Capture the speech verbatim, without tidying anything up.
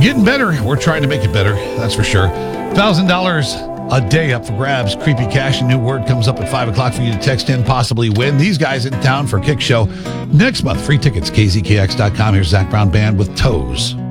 Getting better. We're trying to make it better. That's for sure. one thousand dollars a day up for grabs. Creepy Cash. A new word comes up at five o'clock for you to text in, possibly win. These guys in town for a Kick Show next month. Free tickets, K Z K X dot com. Here's Zach Brown Band with Toes.